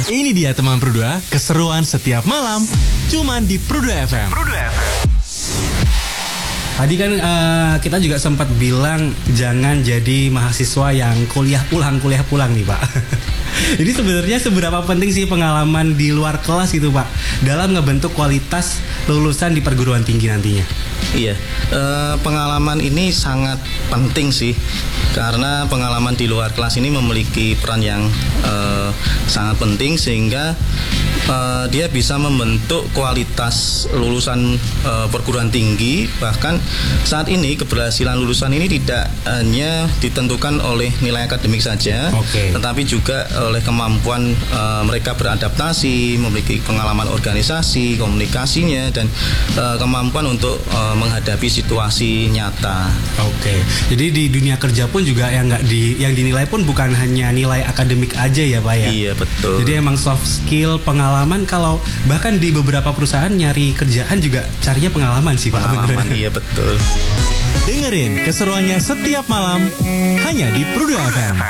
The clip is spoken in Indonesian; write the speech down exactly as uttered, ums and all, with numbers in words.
Ini dia teman Produa, keseruan setiap malam, cuman di Produa F M. Produa F M. Tadi kan uh, kita juga sempat bilang jangan jadi mahasiswa yang kuliah pulang, kuliah pulang nih Pak. Jadi sebenarnya seberapa penting sih pengalaman di luar kelas gitu Pak dalam ngebentuk kualitas lulusan di perguruan tinggi nantinya? Iya, eh, pengalaman ini sangat penting sih, karena pengalaman di luar kelas ini memiliki peran yang eh, sangat penting sehingga eh, dia bisa membentuk kualitas lulusan eh, perguruan tinggi. Bahkan saat ini keberhasilan lulusan ini tidak hanya ditentukan oleh nilai akademik saja, okay. tetapi juga oleh kemampuan uh, mereka beradaptasi, memiliki pengalaman organisasi, komunikasinya, dan uh, kemampuan untuk uh, menghadapi situasi nyata. Oke, okay. Jadi di dunia kerja pun juga yang nggak di yang dinilai pun bukan hanya nilai akademik aja ya Pak ya. Iya betul. Jadi emang soft skill, pengalaman, kalau bahkan di beberapa perusahaan nyari kerjaan juga carinya pengalaman sih Pak. Pengalaman, iya betul. Dengerin keseruannya setiap malam hanya di Produa F M.